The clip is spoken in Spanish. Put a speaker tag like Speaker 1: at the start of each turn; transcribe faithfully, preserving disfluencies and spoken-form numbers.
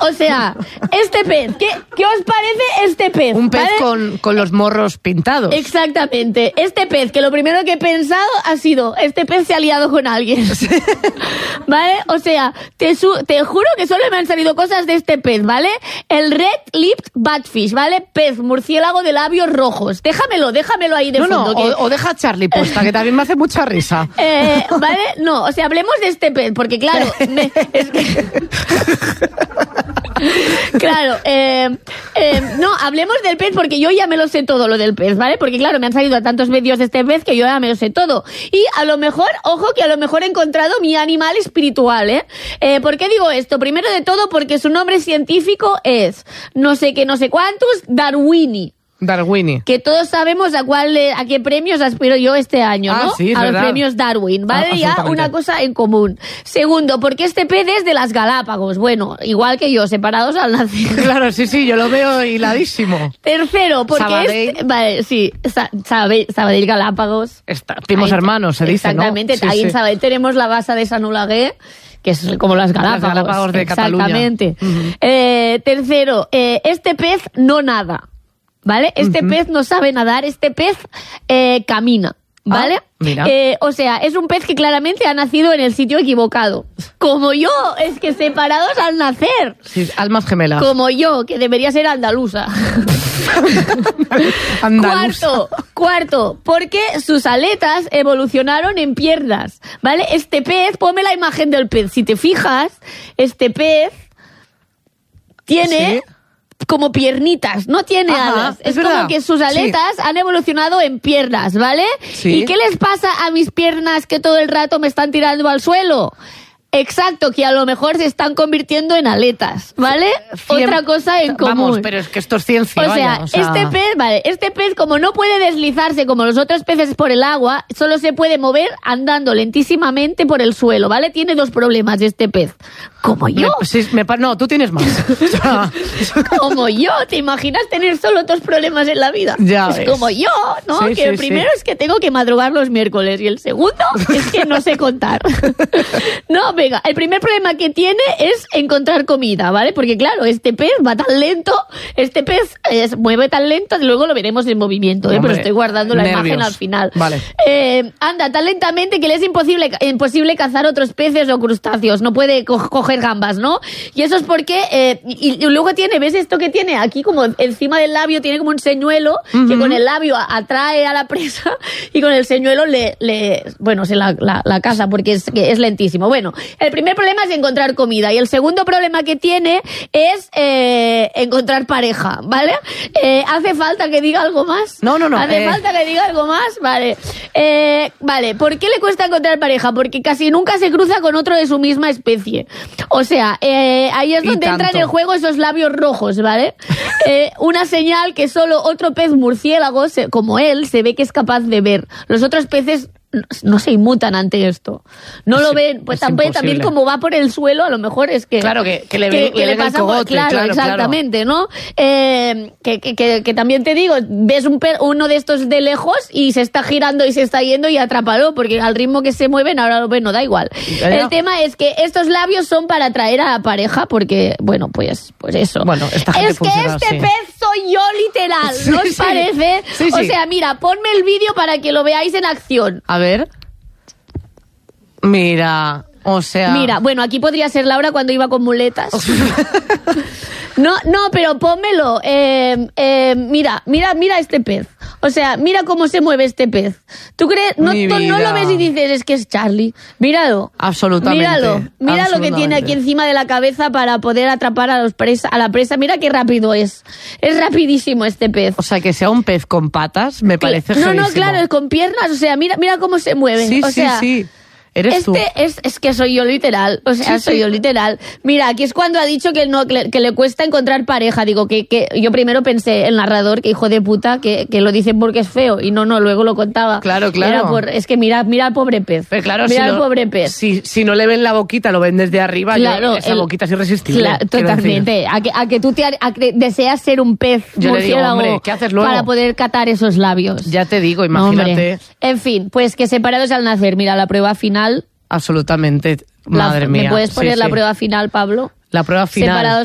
Speaker 1: O sea, este pez, ¿qué, qué os parece este pez?
Speaker 2: Un pez
Speaker 1: ¿vale?
Speaker 2: con, con los morros pintados.
Speaker 1: Exactamente. Este pez, que lo primero que he pensado ha sido, este pez se ha liado con alguien. ¿Vale? O sea, te, su te juro que solo me han salido cosas de este pez, ¿vale? El red-lipped batfish, ¿vale? Pez murciélago de labios rojos. Déjamelo, déjamelo ahí de
Speaker 2: no,
Speaker 1: fondo.
Speaker 2: No,
Speaker 1: que...
Speaker 2: o, o deja a Charlie puesta, que también me hace mucha risa.
Speaker 1: Eh, ¿Vale? No, o sea, hablemos de este pez, porque claro, me, es que... Claro, eh, eh, no, hablemos del pez porque yo ya me lo sé todo lo del pez, ¿vale? Porque claro, me han salido a tantos vídeos de este pez que yo ya me lo sé todo. Y a lo mejor, ojo, que a lo mejor he encontrado mi animal espiritual, ¿eh? eh ¿Por qué digo esto? Primero de todo porque su nombre científico es no sé qué, no sé cuántos, Darwini.
Speaker 2: Darwini.
Speaker 1: Que todos sabemos a cuál a qué premios aspiro yo este año, ¿no?
Speaker 2: Ah, sí, es
Speaker 1: a
Speaker 2: verdad.
Speaker 1: los premios Darwin, ¿vale?
Speaker 2: Ah,
Speaker 1: ya una cosa en común. Segundo, porque este pez es de las Galápagos. Bueno, igual que yo, separados al nacer.
Speaker 2: Claro, sí, sí, yo lo veo hiladísimo.
Speaker 1: Tercero, porque
Speaker 2: Sabadell.
Speaker 1: este... Vale, sí, Sa Sabadell, Sabadell Galápagos.
Speaker 2: Está, primos
Speaker 1: Ahí,
Speaker 2: hermanos, se dice, ¿no?
Speaker 1: Exactamente.
Speaker 2: Sí,
Speaker 1: Ahí
Speaker 2: sí.
Speaker 1: en Sabadell tenemos la base de San Ulagué, que es como las Galápagos.
Speaker 2: Las Galápagos de Cataluña.
Speaker 1: Exactamente.
Speaker 2: Uh-huh.
Speaker 1: eh, tercero, eh, este pez no nada. ¿Vale? Este uh-huh. pez no sabe nadar, este pez eh, camina, ¿vale?
Speaker 2: Ah, mira.
Speaker 1: Eh, o sea, es un pez que claramente ha nacido en el sitio equivocado. Como yo, es que separados al nacer.
Speaker 2: Sí, almas gemelas.
Speaker 1: Como yo, que debería ser andaluza.
Speaker 2: Andaluza.
Speaker 1: Cuarto, cuarto, porque sus aletas evolucionaron en piernas, ¿vale? Este pez, ponme la imagen del pez. Si te fijas, este pez tiene... ¿Sí? Como piernitas, no tiene
Speaker 2: Ajá,
Speaker 1: alas.
Speaker 2: Es,
Speaker 1: es
Speaker 2: verdad.
Speaker 1: como que sus aletas sí. han evolucionado en piernas, ¿vale?
Speaker 2: Sí.
Speaker 1: ¿Y qué les pasa a mis piernas que todo el rato me están tirando al suelo? Exacto, que a lo mejor se están convirtiendo en aletas, ¿vale? Cien... Otra cosa en común.
Speaker 2: Vamos, pero es que esto es ciencia,
Speaker 1: o sea,
Speaker 2: vaya, o sea,
Speaker 1: este pez, vale, este pez como no puede deslizarse como los otros peces por el agua, solo se puede mover andando lentísimamente por el suelo, ¿vale? Tiene dos problemas este pez. Como yo.
Speaker 2: Me, sí, me, no, tú tienes más. O sea,
Speaker 1: como yo, ¿te imaginas tener solo dos problemas en la vida?
Speaker 2: Ya
Speaker 1: es
Speaker 2: ves.
Speaker 1: como yo, ¿no?
Speaker 2: Sí,
Speaker 1: que
Speaker 2: sí,
Speaker 1: el primero
Speaker 2: sí.
Speaker 1: es que tengo que madrugar los miércoles y el segundo es que no sé contar. No, venga, el primer problema que tiene es encontrar comida, ¿vale? Porque claro, este pez va tan lento, este pez es, mueve tan lento, luego lo veremos en movimiento, ¿eh?
Speaker 2: Hombre,
Speaker 1: Pero estoy guardando la
Speaker 2: nervios.
Speaker 1: imagen al final.
Speaker 2: Vale.
Speaker 1: Eh, anda tan lentamente que le es imposible, imposible cazar otros peces o crustáceos, no puede co coger gambas, ¿no? Y eso es porque, eh, y, y luego tiene, ¿ves esto que tiene? Aquí como encima del labio tiene como un señuelo uh-huh. que con el labio atrae a la presa y con el señuelo le, le bueno, se la, la, la caza porque es, que es lentísimo. Bueno, el primer problema es encontrar comida y el segundo problema que tiene es eh, encontrar pareja, ¿vale? Eh, ¿Hace falta que diga algo más?
Speaker 2: No, no, no.
Speaker 1: ¿Hace
Speaker 2: eh...
Speaker 1: falta que diga algo más? Vale. Eh, vale, ¿por qué le cuesta encontrar pareja? Porque casi nunca se cruza con otro de su misma especie. O sea, eh, ahí es donde entran en el juego esos labios rojos, ¿vale? Eh, una señal que solo otro pez murciélago, se, como él, se ve que es capaz de ver. Los otros peces no se inmutan ante esto. No
Speaker 2: es,
Speaker 1: lo ven. Pues también, también como va por el suelo, a lo mejor es que...
Speaker 2: Claro, que, que le,
Speaker 1: que,
Speaker 2: ve,
Speaker 1: que
Speaker 2: le,
Speaker 1: le pasa por, claro, claro, exactamente, claro. ¿no? Eh, que, que, que, que también te digo, ves un per, uno de estos de lejos y se está girando y se está yendo y atrápalo, porque al ritmo que se mueven, ahora lo ven, no da igual.
Speaker 2: Ya, ya.
Speaker 1: El tema es que estos labios son para atraer a la pareja, porque, bueno, pues, pues eso.
Speaker 2: Bueno, esta gente
Speaker 1: es que este
Speaker 2: así.
Speaker 1: pez soy yo literal,
Speaker 2: sí,
Speaker 1: ¿no os
Speaker 2: sí.
Speaker 1: parece?
Speaker 2: Sí, sí.
Speaker 1: O sea, mira, ponme el vídeo para que lo veáis en acción.
Speaker 2: A ver... Mira, o sea...
Speaker 1: Mira, bueno, aquí podría ser Laura cuando iba con muletas. No, no, pero pónmelo. Eh, eh, mira, mira, mira este pez. O sea, mira cómo se mueve este pez. ¿Tú crees? No, tú no lo ves y dices, es que es Charlie. Míralo.
Speaker 2: Absolutamente.
Speaker 1: Míralo. Mira lo que tiene aquí encima de la cabeza para poder atrapar a, los presa, a la presa. Mira qué rápido es. Es rapidísimo este pez.
Speaker 2: O sea, que sea un pez con patas me parece
Speaker 1: No,
Speaker 2: jerísimo.
Speaker 1: no, claro, es con piernas. O sea, mira, mira cómo se mueve.
Speaker 2: Sí,
Speaker 1: o sea,
Speaker 2: sí, sí. Eres
Speaker 1: este
Speaker 2: tú.
Speaker 1: Es, es que soy yo literal, o sea,
Speaker 2: sí,
Speaker 1: soy
Speaker 2: sí.
Speaker 1: yo literal. Mira, aquí es cuando ha dicho que no que le, que le cuesta encontrar pareja. Digo, que, que yo primero pensé, el narrador, que hijo de puta, que, que lo dicen porque es feo. Y no, no, luego lo contaba.
Speaker 2: Claro, claro.
Speaker 1: Era por, es que mira, mira al pobre pez.
Speaker 2: Pero claro,
Speaker 1: mira
Speaker 2: si
Speaker 1: al
Speaker 2: no,
Speaker 1: pobre pez.
Speaker 2: Si, si no le ven la boquita, lo ven desde arriba,
Speaker 1: claro,
Speaker 2: yo, esa
Speaker 1: el,
Speaker 2: boquita es irresistible.
Speaker 1: Claro, totalmente. A que, a que tú te, a que deseas ser un pez
Speaker 2: yo
Speaker 1: murciélago,
Speaker 2: le digo, hombre, ¿qué haces luego?
Speaker 1: Para poder catar esos labios.
Speaker 2: Ya te digo, imagínate.
Speaker 1: No, en fin, pues que separados al nacer. Mira, la prueba final...
Speaker 2: Absolutamente, madre
Speaker 1: la,
Speaker 2: mía.
Speaker 1: ¿Me puedes poner
Speaker 2: sí,
Speaker 1: la
Speaker 2: sí.
Speaker 1: prueba final, Pablo?
Speaker 2: La prueba final.
Speaker 1: Separados